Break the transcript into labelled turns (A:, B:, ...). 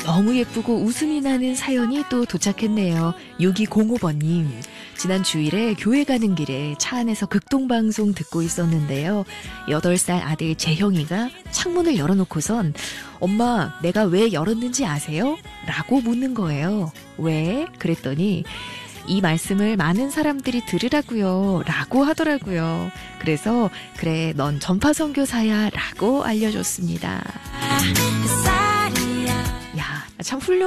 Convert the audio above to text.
A: 너무 예쁘고 웃음이 나는 사연이 또 도착했네요. 6205번님. 지난 주일에 교회 가는 길에 차 안에서 극동방송 듣고 있었는데요. 8살 아들 재형이가 창문을 열어놓고선 엄마, 내가 왜 열었는지 아세요? 라고 묻는 거예요. 왜? 그랬더니 이 말씀을 많은 사람들이 들으라고요. 라고 하더라고요. 그래서 그래, 넌 전파선교사야 라고 알려줬습니다. 야, 참 훌륭